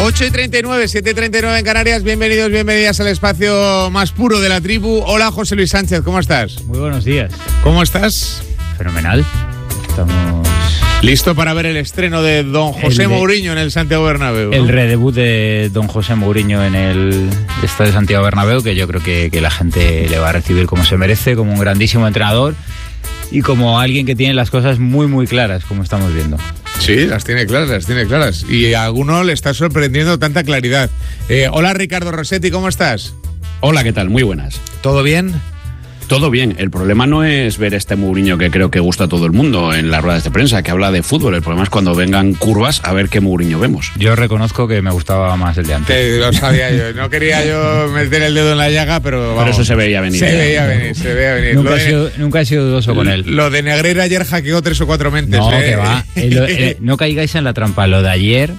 8:39, 7:39 en Canarias. Bienvenidos, bienvenidas al espacio más puro de la tribu. Hola, José Luis Sánchez, ¿cómo estás? Muy buenos días. ¿Cómo estás? Fenomenal. Estamos... ¿Listo para ver el estreno de Don José Mourinho en el Santiago Bernabéu? El redebut de Don José Mourinho en el estadio Santiago Bernabéu, que yo creo que la gente le va a recibir como se merece, como un grandísimo entrenador y como alguien que tiene las cosas muy, muy claras, como estamos viendo. Sí, las tiene claras. Y a alguno le está sorprendiendo tanta claridad. Hola, Ricardo Rossetti, ¿cómo estás? Hola, ¿qué tal? Muy buenas. ¿Todo bien? Todo bien. El problema no es ver este Mourinho que creo que gusta a todo el mundo en las ruedas de prensa, que habla de fútbol. El problema es cuando vengan curvas a ver qué Mourinho vemos. Yo reconozco que me gustaba más el de antes. Lo sabía yo. No quería yo meter el dedo en la llaga, pero vamos. Pero eso se veía venir. Se veía venir. Nunca he sido dudoso con él. Lo de Negreira ayer hackeó 3 o 4 mentes. No, que va. No caigáis en la trampa. Lo de ayer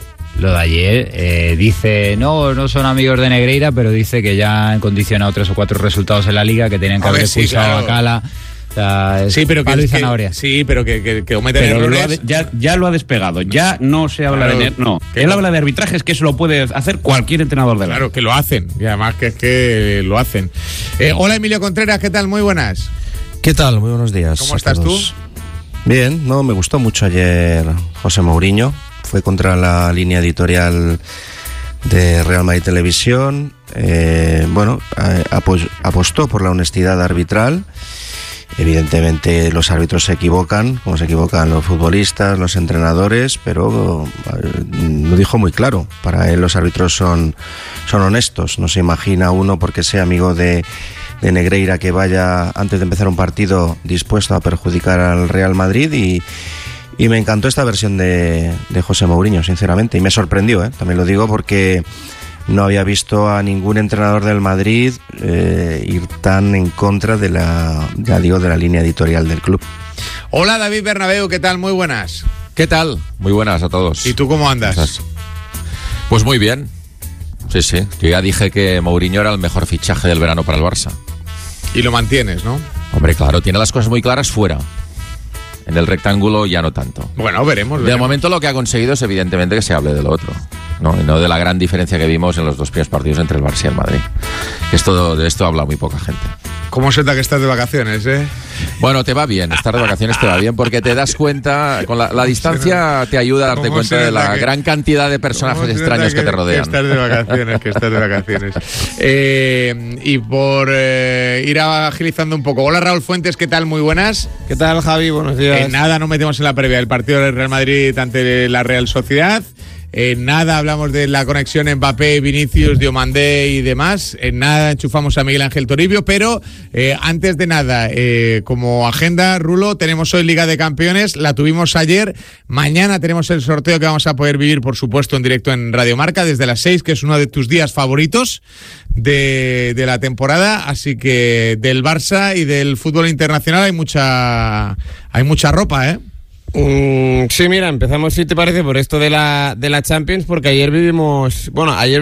dice, no son amigos de Negreira, pero dice que ya han condicionado 3 o 4 resultados en la liga, que tenían que haber expulsado a Cala. O sea, sí, pero que cometen errores. Ya lo ha despegado. Ya no se habla Él habla de arbitrajes, que eso lo puede hacer cualquier entrenador de la Claro, que lo hacen. Y además que lo hacen. Hola, Emilio Contreras, ¿qué tal? Muy buenas. ¿Qué tal? Muy buenos días. ¿Cómo estás tú? Bien, me gustó mucho ayer José Mourinho. Fue contra la línea editorial de Real Madrid Televisión. Apostó por la honestidad arbitral. Evidentemente los árbitros se equivocan, como se equivocan los futbolistas, los entrenadores, pero lo dijo muy claro. Para él los árbitros son honestos. No se imagina uno, porque sea amigo de Negreira, que vaya antes de empezar un partido dispuesto a perjudicar al Real Madrid. Y me encantó esta versión de José Mourinho, sinceramente, y me sorprendió, también lo digo, porque no había visto a ningún entrenador del Madrid ir tan en contra de la línea editorial del club. Hola, David Bernabéu, ¿qué tal? Muy buenas. ¿Qué tal? Muy buenas a todos. ¿Y tú cómo andas? Pues muy bien. Sí. Yo ya dije que Mourinho era el mejor fichaje del verano para el Barça. Y lo mantienes, ¿no? Hombre, claro, tiene las cosas muy claras fuera. En el rectángulo ya no tanto. Bueno, veremos. De momento lo que ha conseguido es evidentemente que se hable de lo otro, ¿no? Y no de la gran diferencia que vimos en los 2 primeros partidos entre el Barça y el Madrid. De esto habla muy poca gente. ¿Cómo se da que estás de vacaciones, Bueno, te va bien, estar de vacaciones te va bien, porque te das cuenta, con la distancia te ayuda a darte cuenta de la gran cantidad de personajes extraños que te rodean. Que estás de vacaciones. Y por ir agilizando un poco. Hola, Raúl Fuentes, ¿qué tal? Muy buenas. ¿Qué tal, Javi? Buenos días. En nada nos metemos en la previa del partido del Real Madrid ante la Real Sociedad. En nada hablamos de la conexión Mbappé, Vinicius, Diomandé y demás. En nada enchufamos a Miguel Ángel Toribio. Pero antes de nada, como agenda, Rulo, tenemos hoy Liga de Campeones. La tuvimos ayer. Mañana tenemos el sorteo que vamos a poder vivir, por supuesto, en directo en Radio Marca desde las 6, que es uno de tus días favoritos de la temporada. Así que del Barça y del fútbol internacional hay mucha ropa, Sí, mira, empezamos, si te parece, por esto de la Champions, porque ayer vivimos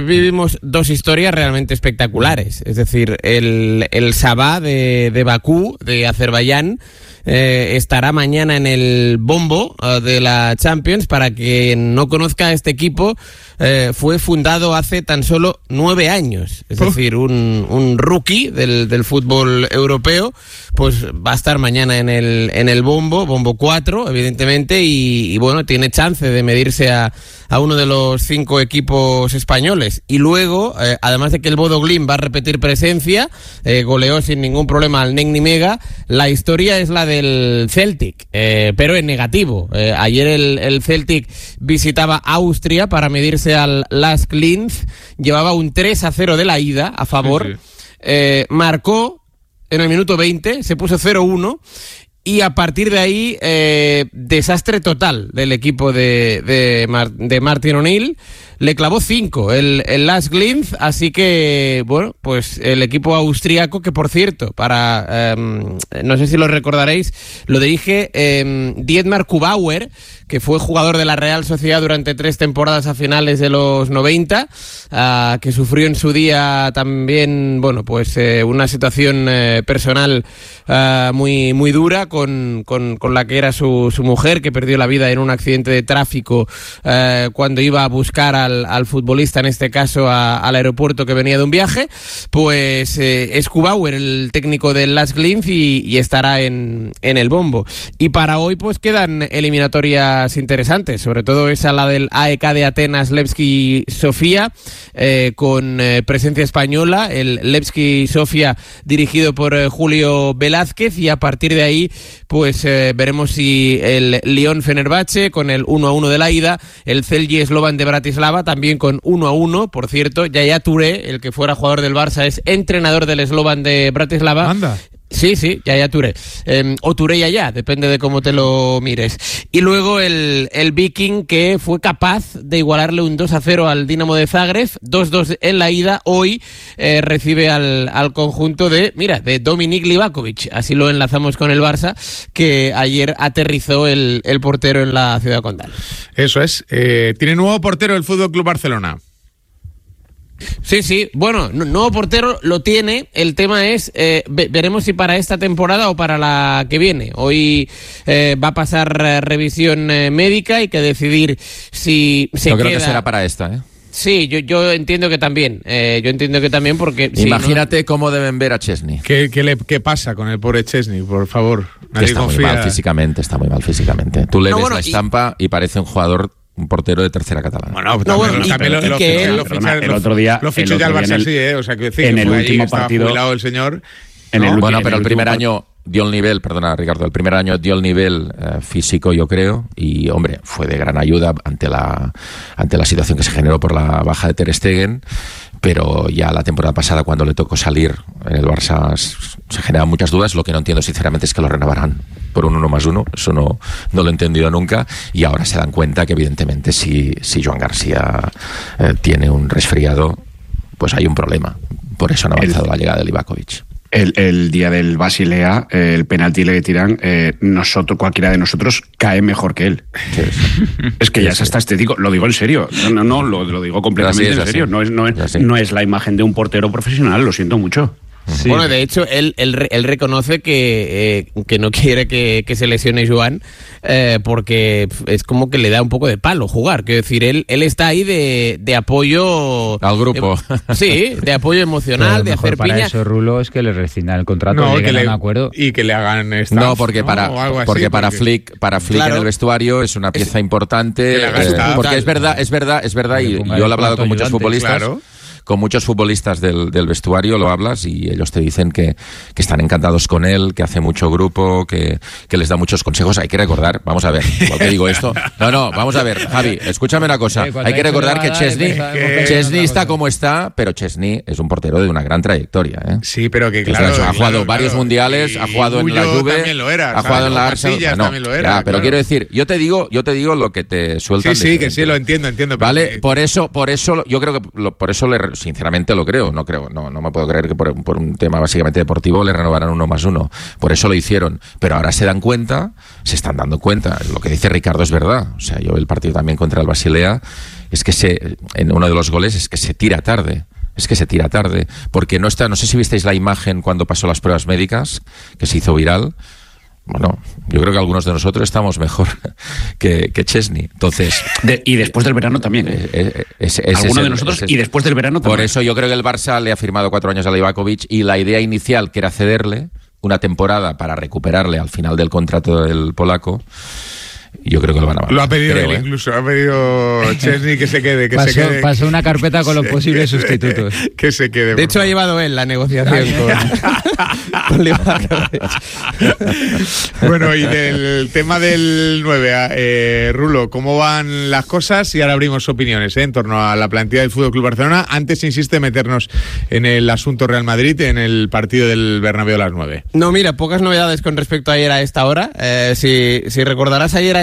2 historias realmente espectaculares. Es decir, el Sabah de Bakú, de Azerbaiyán, estará mañana en el bombo de la Champions. Para quien no conozca, este equipo fue fundado hace tan solo 9 años. Es decir, un rookie del fútbol europeo, pues va a estar mañana en el bombo 4, evidentemente, y bueno, tiene chance de medirse a uno de los 5 equipos españoles. Y luego, además de que el Bodo Glimt va a repetir presencia, goleó sin ningún problema al Neng Nimega, la historia es la del Celtic, pero en negativo. Ayer el Celtic visitaba Austria para medirse al Lask Linz, llevaba un 3-0 de la ida a favor, marcó en el minuto 20, se puso 0-1, y a partir de ahí, desastre total del equipo de Martin O'Neill. Le clavó 5 el Lask Linz, así que, bueno, pues el equipo austríaco, que por cierto, no sé si lo recordaréis, lo dirige Dietmar Kubauer, que fue jugador de la Real Sociedad durante 3 temporadas a finales de los 90, que sufrió en su día también, bueno, pues una situación personal muy, muy dura con la que era su mujer, que perdió la vida en un accidente de tráfico cuando iba a buscar al futbolista, en este caso al aeropuerto, que venía de un viaje. Pues es Kubauer, el técnico del Las Linz, y estará en el bombo. Y para hoy pues quedan eliminatorias interesantes, sobre todo esa, la del AEK de Atenas, Levski Sofía, con presencia española, el Levski Sofía dirigido por Julio Velázquez, y a partir de ahí pues veremos si el Lyon Fenerbahce con el 1-1 de la ida, el Celje Slovan de Bratislava también con 1-1, por cierto. Yaya Touré, el que fuera jugador del Barça, es entrenador del Slovan de Bratislava. Anda. Sí, Yaya Touré. O Touré Yaya, depende de cómo te lo mires. Y luego el Viking, que fue capaz de igualarle un 2-0 al Dinamo de Zagreb, 2-2 en la ida. Hoy recibe al conjunto de Dominik Livakovic. Así lo enlazamos con el Barça, que ayer aterrizó el portero en la ciudad condal. Eso es. Tiene nuevo portero el FC Barcelona. Sí, bueno, nuevo portero lo tiene. El tema es, veremos si para esta temporada o para la que viene. Hoy va a pasar revisión médica, hay que decidir si se queda. Yo creo que será para esta, ¿eh? Sí, yo entiendo que también. Porque... Imagínate cómo deben ver a Chesney. ¿Qué pasa con el pobre Chesney, por favor? Nadie está confía. muy mal físicamente. Tú le ves la estampa y parece un portero de tercera catalana. El otro día lo fichó ya el Barça así, o sea, que decir, en que el fue último ahí, estaba partido jubilado el señor. Pero el primer año dio el nivel, perdona Ricardo, el primer año dio el nivel físico, yo creo, y hombre, fue de gran ayuda ante la situación que se generó por la baja de Ter Stegen. Pero ya la temporada pasada, cuando le tocó salir en el Barça, se generaban muchas dudas. Lo que no entiendo sinceramente es que lo renovarán por un 1+1, eso no lo he entendido nunca, y ahora se dan cuenta que evidentemente si Joan García tiene un resfriado, pues hay un problema. Por eso han avanzado la llegada de Livakovic. El día del Basilea, el penalti le tiran, cualquiera de nosotros cae mejor que él. Sí. Es que ya es hasta estético, lo digo en serio. No, lo digo completamente en serio. No es la imagen de un portero profesional, lo siento mucho. Sí. Bueno, de hecho, él reconoce que no quiere que se lesione Joan, porque es como que le da un poco de palo jugar. Quiero decir, él está ahí de apoyo al grupo. Sí, de apoyo emocional, de hacer para piña. Eso, Rulo, es que le rescindan el contrato, que un acuerdo. Y que le hagan staff, no, porque para Flick claro, en el vestuario es una pieza importante, porque es verdad, y yo lo he hablado con muchos futbolistas. Claro. Con muchos futbolistas del vestuario lo hablas y ellos te dicen que están encantados con él, que hace mucho grupo, que les da muchos consejos. Hay que recordar, vamos a ver, igual que digo esto. No, vamos a ver, Javi, escúchame una cosa. Hay que recordar que Chesney está como está, pero Chesney es un portero de una gran trayectoria, ¿eh? Sí, pero que claro. Ha jugado varios mundiales, ha jugado en la Juve, ha jugado en la Arsenal. También lo era. Pero quiero decir, yo te digo lo que te sueltan. Sí, que sí, lo entiendo. Vale, por eso, yo creo que por eso sinceramente lo creo, no me puedo creer que por un tema básicamente deportivo le renovaran 1+1, por eso lo hicieron, pero ahora se están dando cuenta, lo que dice Ricardo es verdad, o sea, yo el partido también contra el Basilea, es que en uno de los goles es que se tira tarde, porque no sé si visteis la imagen cuando pasó las pruebas médicas, que se hizo viral. Bueno, yo creo que algunos de nosotros estamos mejor que Chesney. Entonces, y después del verano también. Algunos de nosotros y después del verano también. Por eso yo creo que el Barça le ha firmado 4 años a Livakovic y la idea inicial, que era cederle una temporada para recuperarle al final del contrato del polaco, yo creo que lo van a mandar. Lo ha pedido él, incluso. Ha pedido Chesney que se quede. Pasó una carpeta con los posibles sustitutos. Que se quede. De hecho, ha llevado él la negociación con Livakovic. Bueno, y del tema del 9, Rulo, ¿cómo van las cosas? Y ahora abrimos opiniones en torno a la plantilla del FC Barcelona. Antes insiste meternos en el asunto Real Madrid, en el partido del Bernabéu a las 9. No, mira, pocas novedades con respecto a ayer a esta hora. Si recordarás, ayer a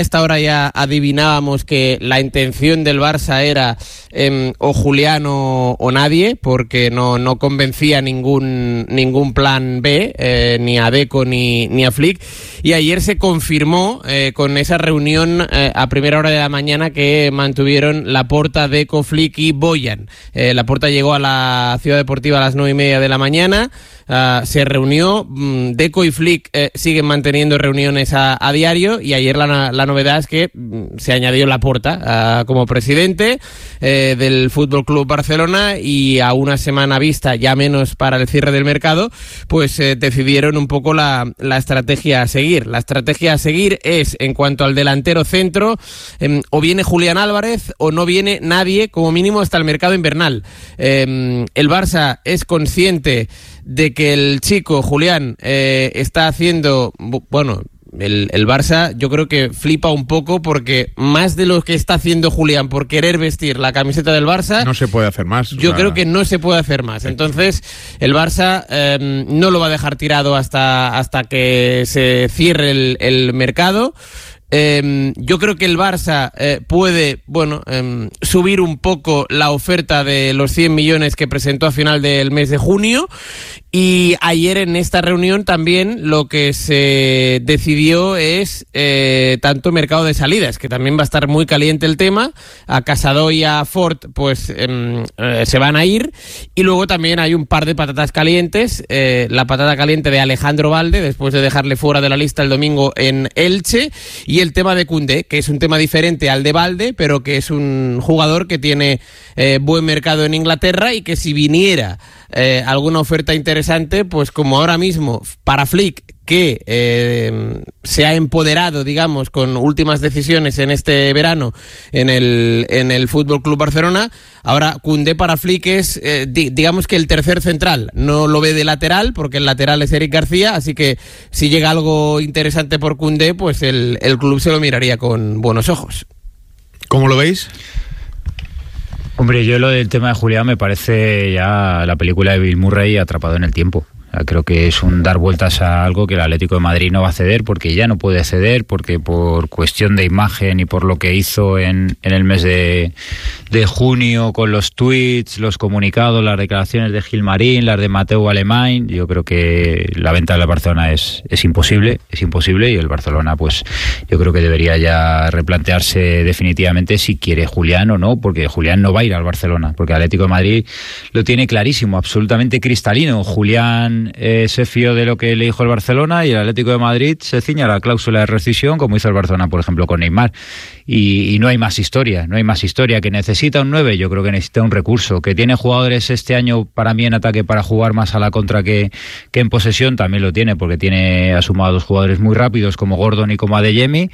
esta hora ya adivinábamos que la intención del Barça era o Julián o nadie, porque no convencía ningún plan B, ni a Deco ni a Flick, y ayer se confirmó con esa reunión a primera hora de la mañana que mantuvieron Laporta, Deco, Flick y Boyan. Laporta llegó a la Ciudad Deportiva a las 9:30 de la mañana, se reunió, Deco y Flick siguen manteniendo reuniones a diario, y ayer la novedad es que se añadió Laporta como presidente del Fútbol Club Barcelona, y a una semana vista, ya menos para el cierre del mercado, pues decidieron un poco la estrategia a seguir. La estrategia a seguir es, en cuanto al delantero centro, o viene Julián Álvarez o no viene nadie, como mínimo hasta el mercado invernal. El Barça es consciente de que el chico Julián está haciendo, bueno, el Barça yo creo que flipa un poco, porque más de lo que está haciendo Julián por querer vestir la camiseta del Barça, no se puede hacer más. Yo creo que no se puede hacer más. Entonces el Barça no lo va a dejar tirado hasta que se cierre el mercado. Yo creo que el Barça puede, subir un poco la oferta de los 100 millones que presentó a final del mes de junio, y ayer en esta reunión también lo que se decidió es tanto mercado de salidas, que también va a estar muy caliente el tema. A Casado y a Ford pues se van a ir, y luego también hay un par de patatas calientes, la patata caliente de Alejandro Balde, después de dejarle fuera de la lista el domingo en Elche, y el tema de Koundé, que es un tema diferente al de Balde, pero que es un jugador que tiene buen mercado en Inglaterra, y que si viniera alguna oferta interesante, pues como ahora mismo para Flick, que se ha empoderado, digamos, con últimas decisiones en este verano en el Fútbol Club Barcelona, ahora Koundé para Flick es, digamos que el tercer central. No lo ve de lateral, porque el lateral es Eric García, así que si llega algo interesante por Koundé, pues el club se lo miraría con buenos ojos. ¿Cómo lo veis? Hombre, yo lo del tema de Julián me parece ya la película de Bill Murray, Atrapado en el tiempo. Creo que es un dar vueltas a algo que el Atlético de Madrid no va a ceder, porque ya no puede ceder, porque por cuestión de imagen y por lo que hizo en el mes de junio con los tweets, los comunicados, las declaraciones de Gilmarín, las de Mateu Alemany, yo creo que la venta del Barcelona es imposible, y el Barcelona pues yo creo que debería ya replantearse definitivamente si quiere Julián o no, porque Julián no va a ir al Barcelona, porque el Atlético de Madrid lo tiene clarísimo, absolutamente cristalino. Julián se fió de lo que le dijo el Barcelona, y el Atlético de Madrid se ciñe a la cláusula de rescisión, como hizo el Barcelona, por ejemplo, con Neymar. Y no hay más historia, que necesita un 9, yo creo que necesita un recurso, que tiene jugadores este año para mí en ataque para jugar más a la contra que en posesión, también lo tiene, porque ha sumado 2 jugadores muy rápidos como Gordon y como Adeyemi,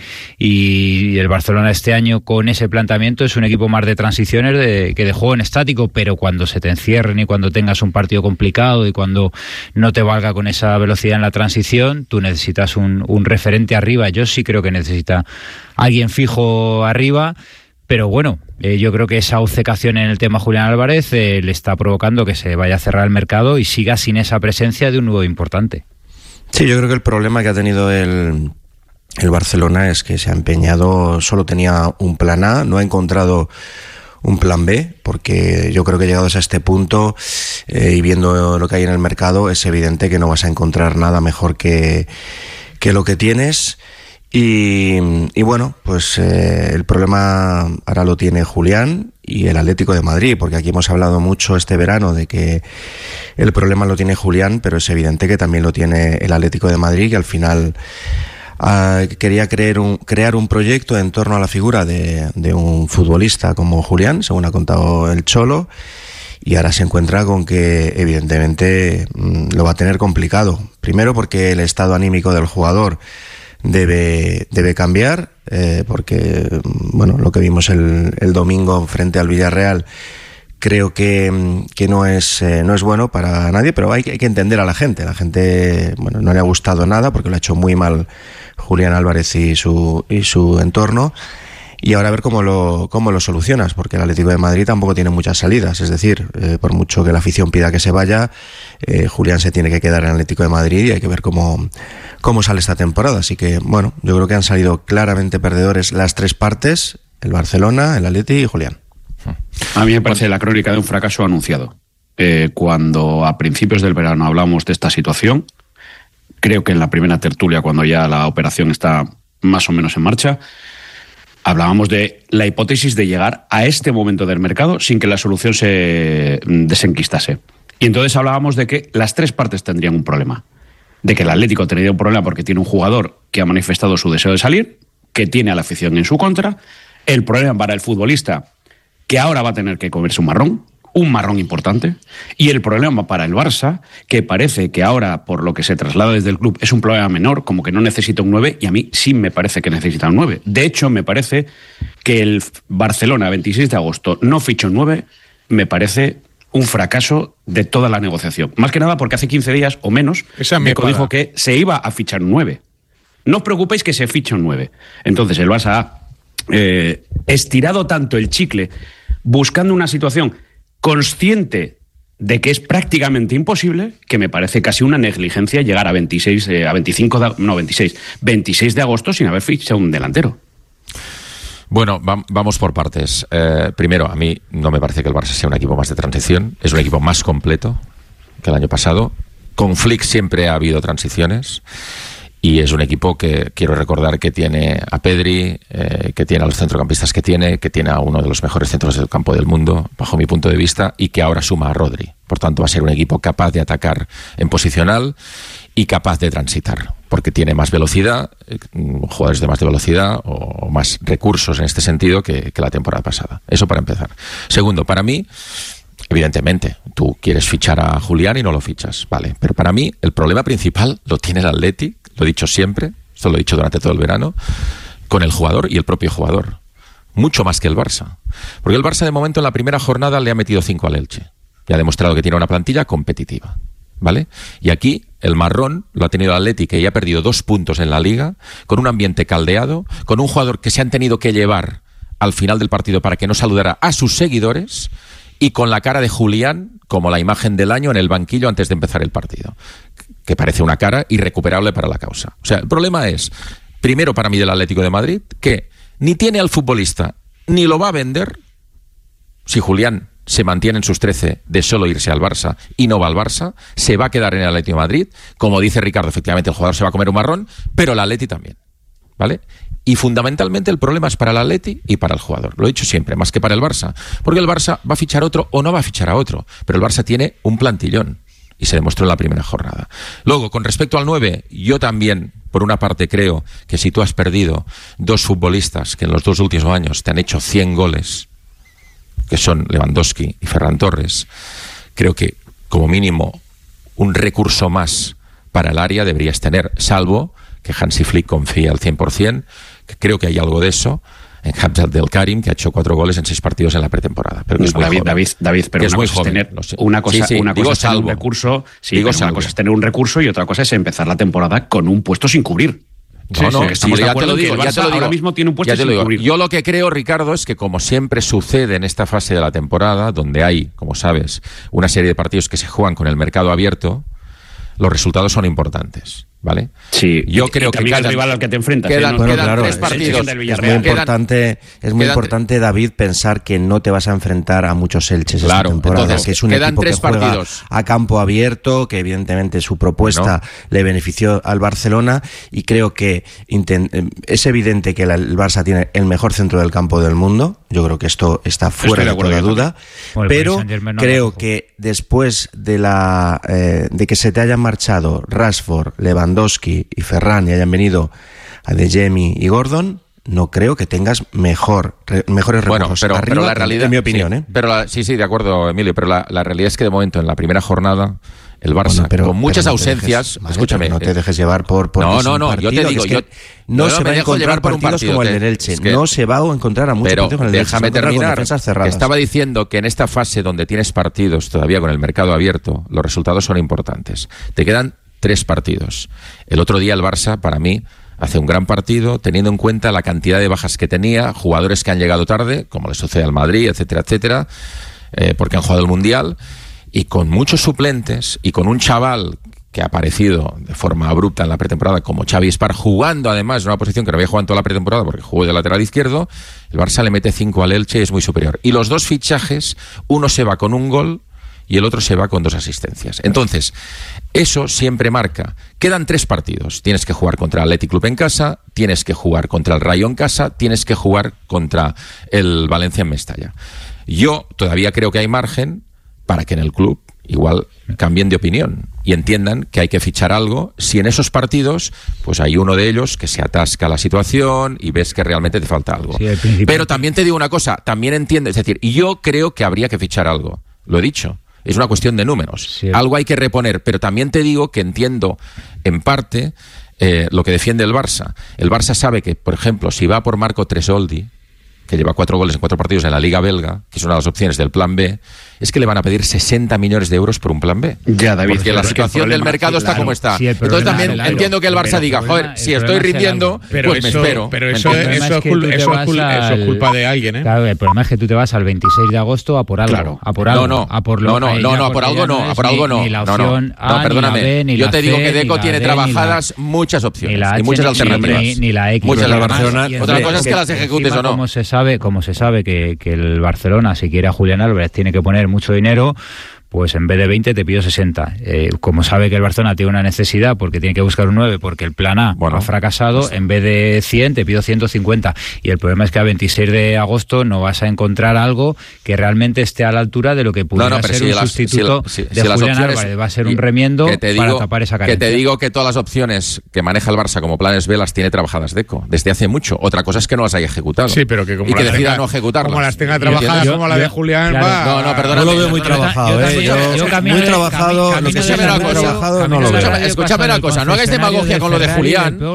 y el Barcelona este año con ese planteamiento es un equipo más de transiciones que de juego en estático, pero cuando se te encierren y cuando tengas un partido complicado y cuando no te valga con esa velocidad en la transición, tú necesitas un referente arriba. Yo sí creo que necesita alguien fijo arriba, pero bueno, yo creo que esa obcecación en el tema Julián Álvarez le está provocando que se vaya a cerrar el mercado y siga sin esa presencia de un nuevo importante. Sí, yo creo que el problema que ha tenido el Barcelona es que se ha empeñado, solo tenía un plan A, no ha encontrado un plan B, porque yo creo que llegados a este punto y viendo lo que hay en el mercado, es evidente que no vas a encontrar nada mejor que lo que tienes. Y bueno, pues el problema ahora lo tiene Julián y el Atlético de Madrid, porque aquí hemos hablado mucho este verano de que el problema lo tiene Julián, pero es evidente que también lo tiene el Atlético de Madrid, que al final quería crear un proyecto en torno a la figura de un futbolista como Julián, según ha contado el Cholo, y ahora se encuentra con que evidentemente lo va a tener complicado. Primero porque el estado anímico del jugador debe cambiar, porque bueno, lo que vimos el domingo frente al Villarreal creo que no es bueno para nadie, pero hay que entender a la gente. La gente, bueno, no le ha gustado nada porque lo ha hecho muy mal Julián Álvarez y su entorno. y ahora a ver cómo lo solucionas, porque el Atlético de Madrid tampoco tiene muchas salidas, es decir, por mucho que la afición pida que se vaya, Julián se tiene que quedar en el Atlético de Madrid y hay que ver cómo sale esta temporada. Así que, bueno, yo creo que han salido claramente perdedores las tres partes, el Barcelona, el Atleti y Julián. A mí me parece la crónica de un fracaso anunciado. Cuando a principios del verano hablamos de esta situación, creo que en la primera tertulia, cuando ya la operación está más o menos en marcha, hablábamos de la hipótesis de llegar a este momento del mercado sin que la solución se desenquistase. Y entonces hablábamos de que las tres partes tendrían un problema. De que el Atlético tendría un problema porque tiene un jugador que ha manifestado su deseo de salir, que tiene a la afición en su contra. El problema para el futbolista, que ahora va a tener que comerse un marrón importante, y el problema para el Barça, que parece que ahora, por lo que se traslada desde el club, es un problema menor, como que no necesita un 9, y a mí sí me parece que necesita un 9. De hecho, me parece que el Barcelona, 26 de agosto, no ficha un 9, me parece un fracaso de toda la negociación. Más que nada porque hace 15 días o menos, Deco dijo que se iba a fichar un 9. No os preocupéis que se ficha un 9. Entonces el Barça ha estirado tanto el chicle buscando una situación consciente de que es prácticamente imposible, que me parece casi una negligencia llegar a 26 de agosto sin haber fichado un delantero. Bueno, vamos por partes. Primero, a mí no me parece que el Barça sea un equipo más de transición. Es un equipo más completo que el año pasado. Con Flick siempre ha habido transiciones. Y es un equipo que quiero recordar que tiene a Pedri, que tiene a los centrocampistas que tiene a uno de los mejores centros del campo del mundo, bajo mi punto de vista, y que ahora suma a Rodri. Por tanto, va a ser un equipo capaz de atacar en posicional y capaz de transitar, porque tiene más velocidad, jugadores de más de velocidad o más recursos en este sentido que la temporada pasada. Eso para empezar. Segundo, para mí, evidentemente, tú quieres fichar a Julián y no lo fichas, vale, pero para mí el problema principal lo tiene el Atleti, lo he dicho siempre, esto lo he dicho durante todo el verano, con el jugador y el propio jugador. Mucho más que el Barça. Porque el Barça de momento en la primera jornada le ha metido 5 al Elche. Y ha demostrado que tiene una plantilla competitiva, ¿vale? Y aquí el marrón lo ha tenido el Atleti, que ya ha perdido 2 puntos en la Liga, con un ambiente caldeado, con un jugador que se han tenido que llevar al final del partido para que no saludara a sus seguidores, y con la cara de Julián como la imagen del año en el banquillo antes de empezar el partido, que parece una cara irrecuperable para la causa. O sea, el problema es, primero para mí del Atlético de Madrid, que ni tiene al futbolista, ni lo va a vender. Si Julián se mantiene en sus 13 de solo irse al Barça y no va al Barça, se va a quedar en el Atlético de Madrid. Como dice Ricardo, efectivamente el jugador se va a comer un marrón, pero el Atleti también, ¿vale? Y fundamentalmente el problema es para el Atleti y para el jugador. Lo he dicho siempre, más que para el Barça. Porque el Barça va a fichar otro o no va a fichar a otro. Pero el Barça tiene un plantillón. Y se demostró en la primera jornada. Luego, con respecto al 9, yo también, por una parte, creo que si tú has perdido 2 futbolistas que en los 2 últimos años te han hecho 100 goles, que son Lewandowski y Ferran Torres, creo que, como mínimo, un recurso más para el área deberías tener, salvo que Hansi Flick confía al 100%, que creo que hay algo de eso, en Hamza Abdel Karim, que ha hecho 4 goles en 6 partidos en la pretemporada. Pero que es David, pero es una muy cosa joven, es tener no sé. una cosa, sí, una digo cosa es tener salvo. un recurso, sí, Digo pero una salvo. cosa es tener un recurso y otra cosa es empezar la temporada con un puesto sin cubrir. No, que estamos de ya te acuerdo lo en que digo, el ya te Barça lo digo. ahora mismo tiene un puesto Ya te sin lo digo. cubrir. Yo lo que creo, Ricardo, es que como siempre sucede en esta fase de la temporada, donde hay, como sabes, una serie de partidos que se juegan con el mercado abierto, los resultados son importantes, ¿vale? Sí, yo creo que el rival al que te enfrentas. quedan claro, 3 partidos. Es muy importante, David, pensar que no te vas a enfrentar a muchos Elches esta temporada, entonces, que es un quedan equipo 3 que juega partidos a campo abierto, que evidentemente su propuesta le benefició al Barcelona, y creo que es evidente que el Barça tiene el mejor centro del campo del mundo. Yo creo que esto está fuera de toda duda, pero creo que después de que se te hayan marchado Rashford, Lewandowski y Ferran y hayan venido a De Jemi y Gordon, no creo que tengas mejores recursos arriba, pero la realidad, en mi opinión. Sí, sí, de acuerdo, Emilio, pero la realidad es que de momento en la primera jornada el Barça, con muchas ausencias, escúchame, no te dejes llevar por no, yo te digo, no se va a encontrar partidos como el del Elche, no se va a encontrar a muchos partidos con el Elche. Déjame terminar, que estaba diciendo que en esta fase donde tienes partidos todavía con el mercado abierto, los resultados son importantes. Te quedan 3 partidos. El otro día el Barça, para mí, hace un gran partido, teniendo en cuenta la cantidad de bajas que tenía, jugadores que han llegado tarde, como le sucede al Madrid, etcétera, etcétera, porque han jugado el Mundial, y con muchos suplentes, y con un chaval que ha aparecido de forma abrupta en la pretemporada como Xavi Espar, jugando además en una posición que no había jugado en toda la pretemporada porque jugó de lateral izquierdo, el Barça le mete 5 al Elche y es muy superior. Y los dos fichajes, uno se va con un gol y el otro se va con 2 asistencias. Entonces, eso siempre marca. Quedan 3 partidos. Tienes que jugar contra el Athletic Club en casa, tienes que jugar contra el Rayo en casa, tienes que jugar contra el Valencia en Mestalla. Yo todavía creo que hay margen para que en el club igual cambien de opinión y entiendan que hay que fichar algo si en esos partidos pues hay uno de ellos que se atasca la situación y ves que realmente te falta algo. Sí, pero también te digo una cosa, también entiendo, es decir, yo creo que habría que fichar algo, lo he dicho, es una cuestión de números, sí. Algo hay que reponer, pero también te digo que entiendo en parte lo que defiende el Barça. El Barça sabe que, por ejemplo, si va por Marco Tresoldi, que lleva 4 goles en 4 partidos en la Liga belga, que es una de las opciones del plan B, es que le van a pedir 60 millones de euros por un plan B. Ya, David. Porque la situación del mercado está como está. Sí, entonces también entiendo que el Barça diga, joder, si estoy rindiendo, pues me espero. Pero eso es culpa de alguien, ¿eh? Claro, el problema es que tú te vas al 26 de agosto a por algo. Claro. A por algo. No, a por algo no. Ni la opción A, perdóname. Ni la B, ni yo la te digo C, que Deco tiene muchas muchas opciones y muchas alternativas. Ni la X. Muchas Barcelona. Otra cosa es que las ejecutes o no. Como se sabe que el Barcelona, si quiere a Julián Álvarez, tiene que poner mucho dinero, pues en vez de 20 te pido 60. Como sabe que el Barcelona tiene una necesidad porque tiene que buscar un 9 porque el plan A ha fracasado, en vez de 100 te pido 150. Y el problema es que a 26 de agosto no vas a encontrar algo que realmente esté a la altura de lo que pudiera ser un sustituto de Julián Álvarez. Va a ser un remiendo para tapar esa carencia. Que te digo que todas las opciones que maneja el Barça como planes B las tiene trabajadas Deco desde hace mucho. Otra cosa es que no las haya ejecutado. Sí, pero que como y que decida no ejecutarlas. Como las tenga trabajadas como la de Julián. Claro, no, perdóname. No lo veo muy trabajado, muy trabajado, lo que se llama trabajado no lo veo. Escúchame una cosa, no hagáis demagogia con lo de Julián. No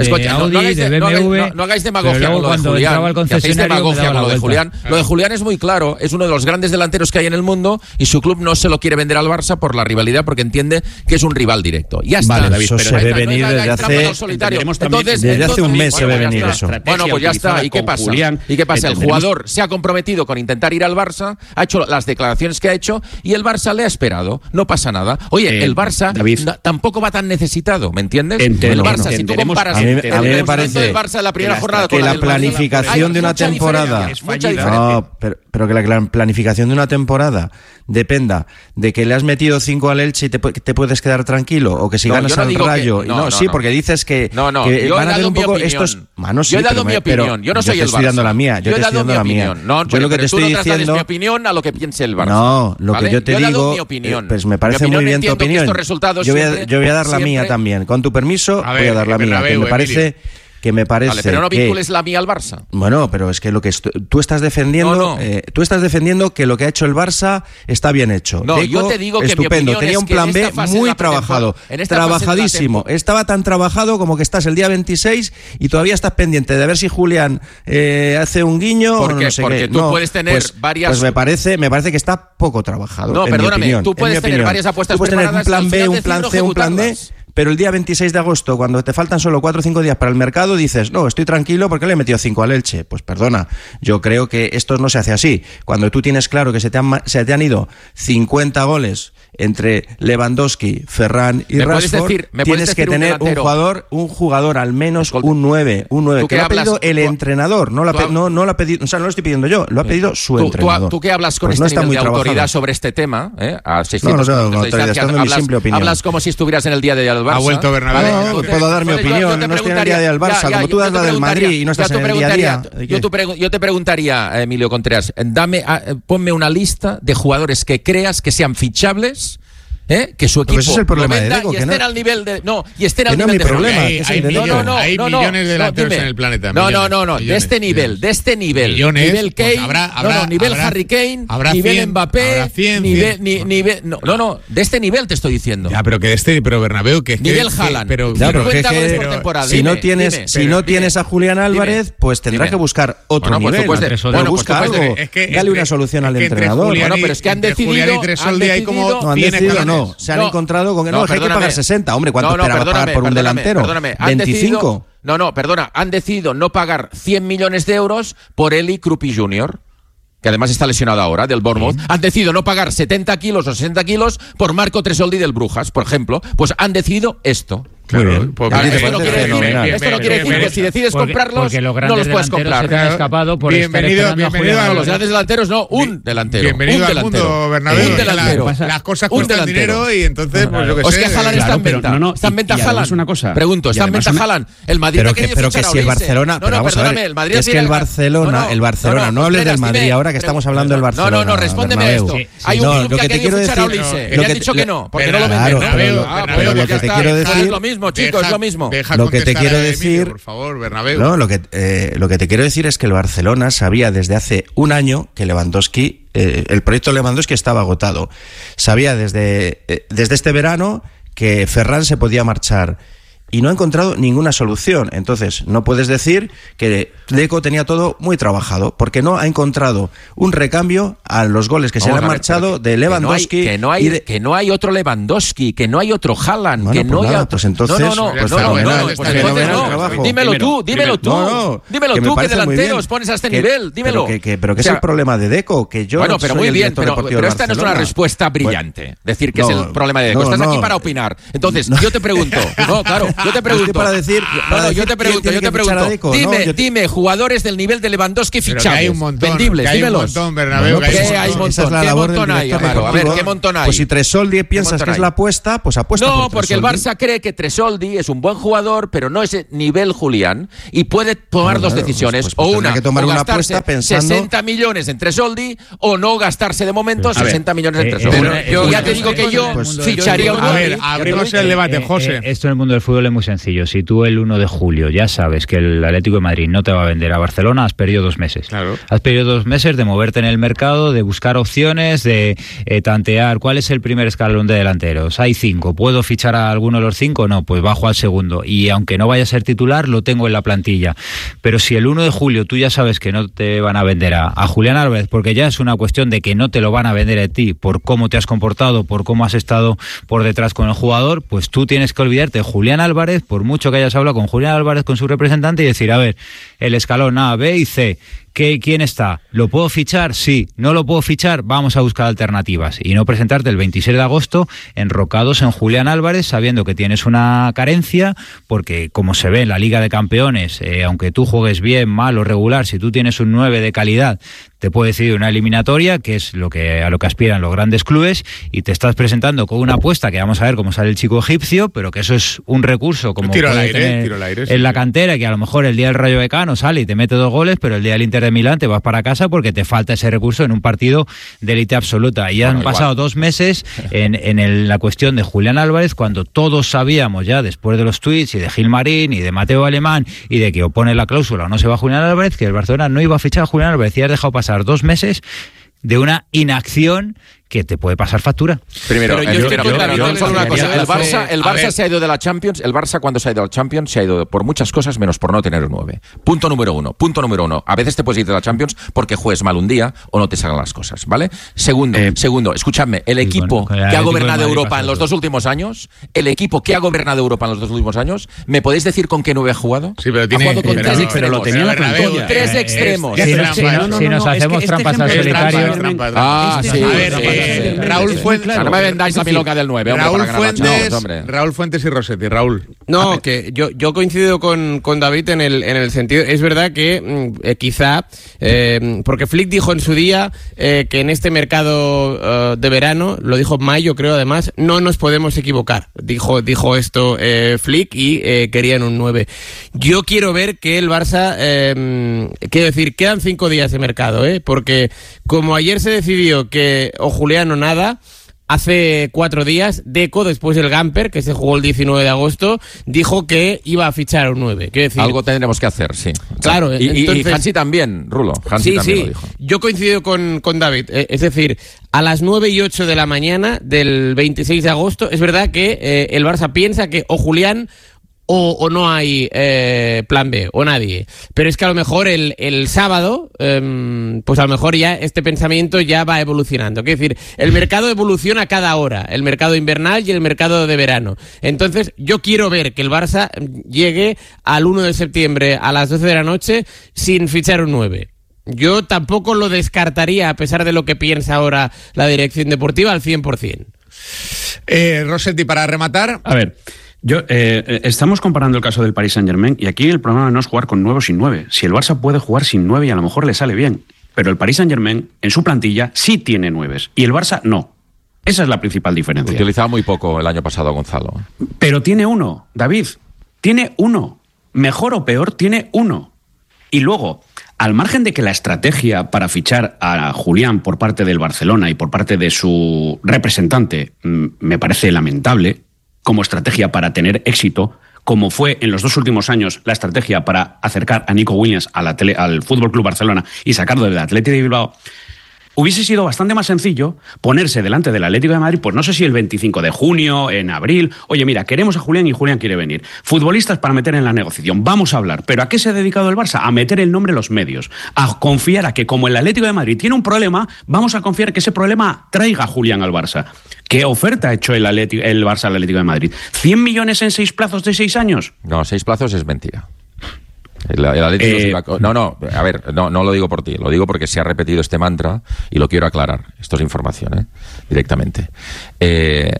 hagáis demagogia con lo de Julián. Hacéis demagogia con lo de Julián. Lo de Julián es muy claro, es uno de los grandes delanteros que hay en el mundo y su club no se lo quiere vender al Barça por la rivalidad porque entiende que es un rival directo. Ya está. Vale, David, eso se ve venir desde hace un mes, se ve venir eso. Bueno, pues ya está. ¿Y qué pasa? ¿Y qué pasa? El jugador se ha comprometido con intentar ir al Barça, ha hecho las declaraciones que ha hecho y el Barça le ha esperado. No pasa nada. Oye, el Barça tampoco va tan necesitado, ¿me entiendes? El Barça, si tú comparas a mí me parece el Barça en la primera jornada que la planificación de una temporada, pero que la planificación de una temporada dependa de que le has metido 5 al Elche y te puedes quedar tranquilo, o que si ganas al Rayo, porque dices que van a ver un poco estos manos. Yo he dado mi opinión, yo no soy el Barça. Yo te estoy dando la mía, yo te estoy dando la mía. Yo lo que te estoy diciendo, mi opinión a lo que piense el Barça. No, lo que yo te digo, pues me parece muy bien tu opinión. Yo voy a dar la mía también. Con tu permiso, voy a dar la mía. Que me parece vale, pero no vincules la mía al Barça. Bueno, pero es que lo que tú estás defendiendo, tú estás defendiendo que lo que ha hecho el Barça está bien hecho. No, Deco, yo te digo que estupendo, tenía un plan B muy trabajado, trabajadísimo. Estaba tan trabajado como que estás el día 26 y todavía estás pendiente de ver si Julián hace un guiño o no sé porque qué. Tú puedes tener varias. Pues me parece que está poco trabajado. No, perdóname, tú puedes tener varias apuestas preparadas. Tú puedes tener un plan B, un plan C, un plan D. Pero el día 26 de agosto, cuando te faltan solo 4 o 5 días para el mercado, dices, no, estoy tranquilo porque le he metido 5 al Elche. Pues perdona, yo creo que esto no se hace así. Cuando tú tienes claro que se te han ido 50 goles entre Lewandowski, Ferran y Rashford, tienes que tener un jugador al menos un 9, que lo ha pedido el entrenador, no lo ha pedido, o sea, no lo estoy pidiendo yo, lo ha pedido su entrenador. Tú que hablas con este nivel de autoridad sobre este tema, a 600 hablas como si estuvieras en el día de Barça. Ha vuelto Bernabéu. Puedo dar mi opinión, no estoy en el día del Barça, como tú das la del Madrid y no estás en el día a día. Yo te preguntaría, Emilio Contreras, ponme una lista de jugadores que creas que sean fichables, que su equipo ese es el problema de Deco, y estén al nivel de hay millones de delanteros en el planeta. No, de este nivel, millones, nivel Kane, nivel Harry Kane, nivel Mbappé, nivel de este nivel te estoy diciendo. Ya, pero pero Bernabéu que nivel Haaland. Pero si no tienes a Julián Álvarez, pues tendrás que buscar otro nivel. Busca algo. Dale una solución al entrenador. Bueno, pero es que han decidido se han encontrado con que hay que pagar 60. Hombre, ¿cuánto esperaba pagar por un delantero? 25. perdona, han decidido no pagar 100 millones de euros por Eli Krupi Jr., que además está lesionado ahora, del Bournemouth. Han decidido no pagar 70 kilos o 60 kilos por Marco Tresoldi del Brujas, por ejemplo. Pues han decidido esto. Claro, esto no quiere decir que si decides comprarlos, no los puedes comprar. Se te han escapado por bienvenido a los grandes delanteros, no, un delantero. Bienvenido al mundo, Bernabéu. Un delantero. Las cosas cuestan dinero y entonces, pues yo que sé. O es que Haaland está en venta. Está en venta Haaland. Una cosa. Pregunto, ¿está en venta Haaland? El Madrid pero que si el Barcelona... No, perdóname, el Madrid... Es que el Barcelona, no hables del Madrid ahora que estamos hablando del Barcelona. No, respóndeme a esto. Hay un club que ha querido fichar a Ulises. Que le han dicho que no, porque no lo venden. Pero lo que te quiero decir... Es lo mismo, chicos, es lo mismo. Lo que te quiero decir, por favor, Bernabéu. No, lo que te quiero decir es que el Barcelona sabía desde hace un año que Lewandowski, el proyecto Lewandowski estaba agotado. Sabía desde este verano que Ferran se podía marchar y no ha encontrado ninguna solución. Entonces, no puedes decir que Deco tenía todo muy trabajado, porque no ha encontrado un recambio a los goles que se le han marchado de Lewandowski. Que no hay otro Lewandowski, que no hay otro Haaland, bueno, que no hay... Pues entonces, dímelo tú, que delanteros pones a este nivel, dímelo. Pero que es el problema de Deco, que yo bueno, pero muy bien, pero esta no es una respuesta brillante, decir que es el problema de Deco. Estás aquí para opinar. Entonces, yo te pregunto, yo te pregunto. Yo te pregunto. Dime, jugadores del nivel de Lewandowski fichables. Hay un montón. Vendibles, dímelos. Hay un montón, Bernabéu. Hay un montón. ¿Qué montón hay, Amaro? A ver, ¿qué montón hay? Pues si Tresoldi piensas que es la apuesta, pues apuesta por Tresoldi. No, porque el Barça cree que Tresoldi es un buen jugador, pero no es nivel Julián, y puede tomar dos decisiones. Pues o una, que tomar o una gastarse apuesta pensando... 60 millones en Tresoldi, o no gastarse de momento 60 millones en Tresoldi. Ya te digo que yo ficharía un... A ver, abrimos el debate, José. Esto en el mundo del fútbol es muy sencillo. Si tú el 1 de julio ya sabes que el Atlético de Madrid no te va a vender a Barcelona, has perdido 2 meses. Claro. Has perdido 2 meses de moverte en el mercado, de buscar opciones, de tantear cuál es el primer escalón de delanteros. Hay 5. ¿Puedo fichar a alguno de los 5? No, pues bajo al segundo. Y aunque no vaya a ser titular, lo tengo en la plantilla. Pero si el 1 de julio tú ya sabes que no te van a vender a Julián Álvarez, porque ya es una cuestión de que no te lo van a vender a ti por cómo te has comportado, por cómo has estado por detrás con el jugador, pues tú tienes que olvidarte de Julián Álvarez, por mucho que hayas hablado con Julián Álvarez, con su representante, y decir, a ver, el escalón A, B y C, ¿quién está? ¿Lo puedo fichar? Sí. ¿No lo puedo fichar? Vamos a buscar alternativas. Y no presentarte el 26 de agosto enrocados en Julián Álvarez, sabiendo que tienes una carencia, porque como se ve en la Liga de Campeones, aunque tú juegues bien, mal o regular, si tú tienes un 9 de calidad, te puede decidir una eliminatoria, que es a lo que aspiran los grandes clubes, y te estás presentando con una apuesta que vamos a ver cómo sale el chico egipcio, pero que eso es un recurso como tiro al aire, sí, en la cantera, que a lo mejor el día del Rayo Vallecano sale y te mete 2 goles, pero el día del Inter de Milán te vas para casa porque te falta ese recurso en un partido de élite absoluta. Y han pasado 2 meses en la cuestión de Julián Álvarez, cuando todos sabíamos ya, después de los tuits y de Gilmarín y de Mateo Alemán y de que opone la cláusula o no se va Julián Álvarez, que el Barcelona no iba a fichar a Julián Álvarez, y has dejado pasar 2 meses de una inacción que te puede pasar factura. Primero, el Barça se ha ido de la Champions. El Barça, cuando se ha ido de la Champions, se ha ido por muchas cosas menos por no tener un 9. Punto número uno. A veces te puedes ir de la Champions porque juegues mal un día o no te salgan las cosas, ¿vale? Segundo, escúchame, el equipo que ha gobernado Europa en los 2 últimos años, ¿me podéis decir con qué 9 ha jugado? Sí, pero ha jugado con 3 extremos. Pero lo tenía la plantilla. 3 extremos. Si nos hacemos trampas al solitario... Raúl Fuentes. No me vendáis la milonga del 9. Raúl Fuentes y Rossetti. Raúl. No, que yo coincido con David en el sentido. Es verdad que quizá, porque Flick dijo en su día que en este mercado de verano, lo dijo en mayo, creo, además, no nos podemos equivocar. Dijo esto Flick y querían un 9. Yo quiero ver que el Barça, quiero decir, quedan 5 días de mercado, porque como ayer se decidió que o Julián o nada, hace 4 días, Deco, después del Gamper, que se jugó el 19 de agosto, dijo que iba a fichar un 9. Decir, algo tendremos que hacer, sí. Claro. Y Hansi también, Rulo. Hansi también lo dijo. Yo coincido con David. Es decir, a las 9:08 de la mañana del 26 de agosto, es verdad que el Barça piensa que o Julián o no hay plan B, o nadie. Pero es que a lo mejor el sábado, pues a lo mejor ya este pensamiento ya va evolucionando. Quiero decir, el mercado evoluciona cada hora, el mercado invernal y el mercado de verano. Entonces, yo quiero ver que el Barça llegue al 1 de septiembre a las 12 de la noche sin fichar un 9. Yo tampoco lo descartaría, a pesar de lo que piensa ahora la dirección deportiva, al 100%. Rossetti, para rematar. A ver, estamos comparando el caso del Paris Saint-Germain y aquí el problema no es jugar con 9 o sin 9. Si el Barça puede jugar sin 9 y a lo mejor le sale bien, pero el Paris Saint-Germain en su plantilla sí tiene 9 y el Barça no. Esa es la principal diferencia. Utilizaba muy poco el año pasado Gonzalo. Pero tiene uno, David, tiene uno. Mejor o peor, tiene uno. Y luego, al margen de que la estrategia para fichar a Julián por parte del Barcelona y por parte de su representante me parece lamentable, como estrategia para tener éxito, como fue en los 2 últimos años la estrategia para acercar a Nico Williams al Fútbol Club Barcelona y sacarlo del Athletic de Bilbao, hubiese sido bastante más sencillo ponerse delante del Atlético de Madrid, pues no sé si el 25 de junio, en abril, oye, mira, queremos a Julián y Julián quiere venir. Futbolistas para meter en la negociación, vamos a hablar. ¿Pero a qué se ha dedicado el Barça? A meter el nombre en los medios, a confiar a que como el Atlético de Madrid tiene un problema, vamos a confiar que ese problema traiga a Julián al Barça. ¿Qué oferta ha hecho el Barça al Atlético de Madrid? ¿100 millones en 6 plazos de 6 años? No, 6 plazos es mentira. El Atlético no lo digo por ti, lo digo porque se ha repetido este mantra y lo quiero aclarar. Esto es información, directamente. El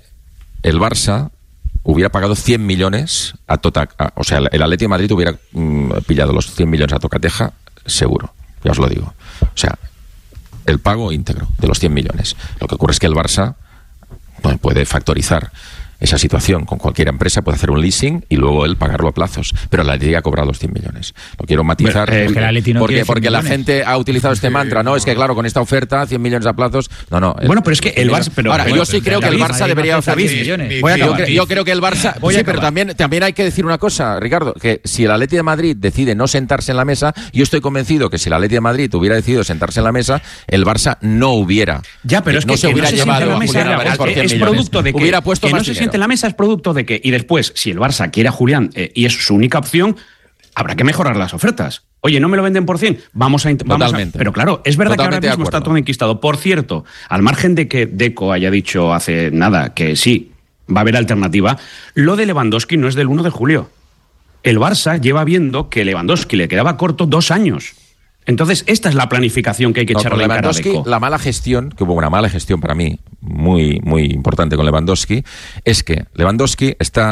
Barça hubiera pagado 100 millones a o sea, el Atlético de Madrid hubiera pillado los 100 millones a tocateja, seguro, ya os lo digo. O sea, el pago íntegro de los 100 millones. Lo que ocurre es que el Barça puede factorizar esa situación con cualquier empresa, puede hacer un leasing y luego él pagarlo a plazos, pero la Atleti ha cobrado los 100 millones. Lo quiero matizar porque la gente ha utilizado este mantra, no, es que claro, con esta oferta 100 millones a plazos, no. Bueno, pero es que el Barça... Ahora, yo sí creo que el Barça debería ofrecer 10 millones. Yo creo que el Barça... Sí, pero también hay que decir una cosa, Ricardo, que si el Atleti de Madrid decide no sentarse en la mesa, yo estoy convencido que si el Atleti de Madrid hubiera decidido sentarse en la mesa, el Barça no hubiera... Ya, pero es que se hubiera llevado a Julián Álvarez por 100 millones. Es producto de que hubiera puesto más no se siente en la mesa, es producto de que, y después, si el Barça quiere a Julián y es su única opción, habrá que mejorar las ofertas. Oye, ¿no me lo venden por 100? Vamos a... Pero claro, es verdad que ahora mismo está todo enquistado. Por cierto, al margen de que Deco haya dicho hace nada que sí, va a haber alternativa, lo de Lewandowski no es del 1 de julio. El Barça lleva viendo que Lewandowski le quedaba corto 2 años. Entonces, esta es la planificación que hay que echarle en cara a Deco. La mala gestión, que hubo una mala gestión para mí, muy, muy importante con Lewandowski, es que Lewandowski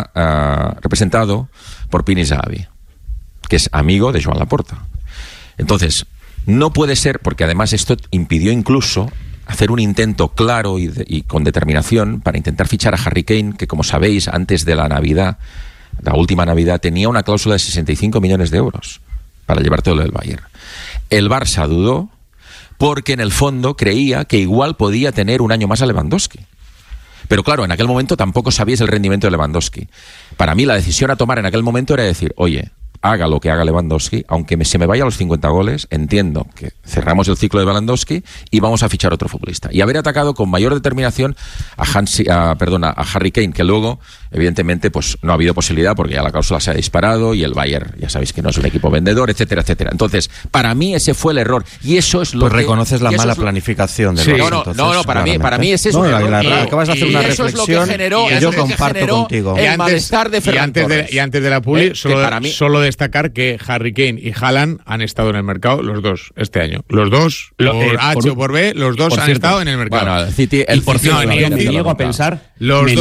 está representado por Pini Zahavi, que es amigo de Joan Laporta. Entonces, no puede ser, porque además esto impidió incluso hacer un intento claro y con determinación para intentar fichar a Harry Kane, que como sabéis, antes de la Navidad, la última Navidad, tenía una cláusula de 65 millones de euros para llevártelo del Bayern. El Barça dudó porque en el fondo creía que igual podía tener un año más a Lewandowski. Pero claro, en aquel momento tampoco sabías el rendimiento de Lewandowski. Para mí la decisión a tomar en aquel momento era decir, oye, haga lo que haga Lewandowski, aunque se me vaya a los 50 goles, entiendo que cerramos el ciclo de Lewandowski y vamos a fichar otro futbolista. Y haber atacado con mayor determinación a Harry Kane, que luego, evidentemente, pues no ha habido posibilidad porque ya la cláusula se ha disparado y el Bayern, ya sabéis que no es un equipo vendedor, etcétera, etcétera. Entonces, para mí ese fue el error y eso es lo que... Pues reconoces la mala planificación del Barça. No, para mí ese es un error. Acabas de hacer una reflexión que yo comparto contigo. El malestar de Ferran Torres. Y antes de la Publi, solo destacar que Harry Kane y Haaland han estado en el mercado los dos este año. Los dos, por H o por B, los dos han estado en el mercado. Bueno, City, me niego a pensar los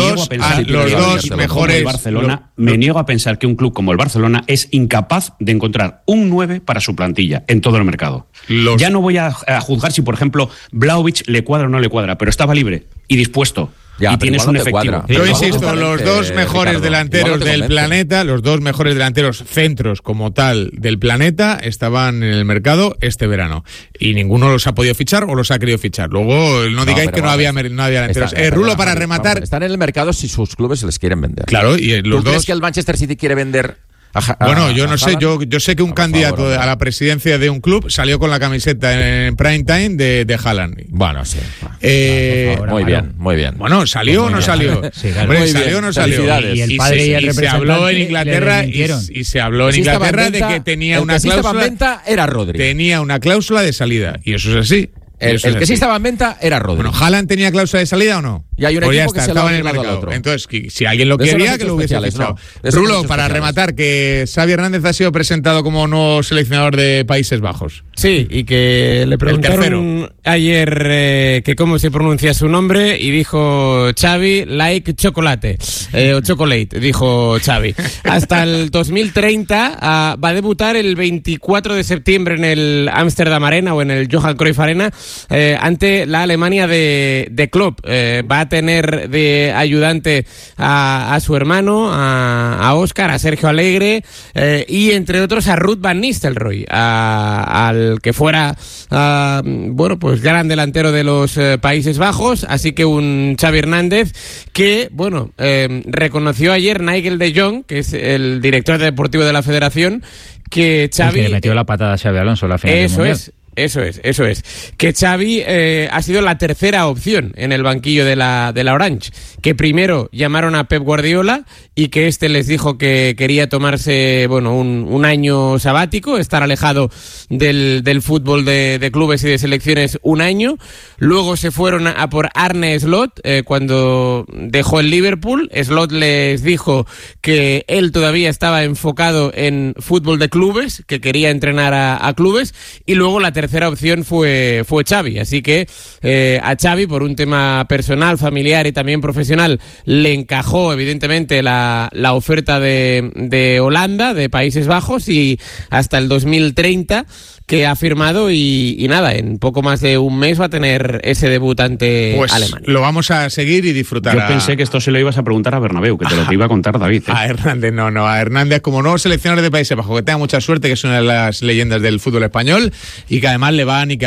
dos mejores. Me niego a pensar que un club como el Barcelona es incapaz de encontrar un 9 para su plantilla en todo el mercado. Ya no voy a juzgar si, por ejemplo, Vlahovic le cuadra o no le cuadra, pero estaba libre y dispuesto. Y tienes un efectivo. Yo insisto, los dos mejores delanteros del planeta, los dos mejores delanteros centros como tal del planeta estaban en el mercado este verano y ninguno los ha podido fichar o los ha querido fichar. Luego no digáis que no había delanteros. Rulo, para rematar, están en el mercado si sus clubes se les quieren vender. Claro, y los ¿Tú dos. crees que el Manchester City quiere vender Bueno, yo no sé, yo sé que un candidato a la presidencia de un club salió con la camiseta en prime time de Haaland. Bueno, sí. Muy bien. Bueno, ¿salió o no salió? Sí, claro. Hombre, ¿salió o no salió? Y el padre y el representante se habló en Inglaterra y se habló en Inglaterra de que tenía una cláusula. El que sí estaba en venta era Rodri. Tenía una cláusula de salida y eso es así. El que sí estaba en venta era Rodri. Bueno, ¿Haaland tenía cláusula de salida o no? Y hay un pues equipo que se estaba lo ha en el firmado mercado. al otro. Entonces, si alguien lo De eso quería, no que lo hubiese especiales, fichado. no. De eso no Rulo, hemos para especiales. rematar, que Xavi Hernández ha sido presentado como nuevo seleccionador de Países Bajos. Sí, y que le preguntaron ayer que cómo se pronuncia su nombre y dijo Xavi like chocolate o chocolate, dijo Xavi. Hasta el 2030 va a debutar el 24 de septiembre en el Amsterdam Arena o en el Johan Cruyff Arena ante la Alemania de Klopp. Va a tener de ayudante a su hermano, a Óscar, a Sergio Alegre y entre otros a Ruud van Nistelrooy, al que fuera bueno, pues gran delantero de los Países Bajos, así que un Xavi Hernández que, bueno, reconoció ayer Nigel de Jong, que es el director deportivo de la federación, que Xavi... que le metió la patada a Xavi Alonso la final del Mundial. Eso es. Que Xavi ha sido la tercera opción en el banquillo de la Orange. Que primero llamaron a Pep Guardiola y que este les dijo que quería tomarse, bueno, un año sabático, estar alejado del fútbol de clubes y de selecciones un año. Luego se fueron a por Arne Slot cuando dejó el Liverpool. Slot les dijo que él todavía estaba enfocado en fútbol de clubes, que quería entrenar a clubes. Y luego la tercera opción fue Xavi, así que a Xavi, por un tema personal, familiar y también profesional, le encajó evidentemente la oferta de Holanda, de Países Bajos, y hasta el 2030 que ha firmado y nada, en poco más de un mes va a tener ese debut ante Alemania. Lo vamos a seguir y disfrutar. Yo pensé que esto se lo ibas a preguntar a Bernabéu, que te lo iba a contar David. A Hernández, no, a Hernández como nuevo seleccionador de Países Bajos, que tenga mucha suerte, que es una de las leyendas del fútbol español y que además le va a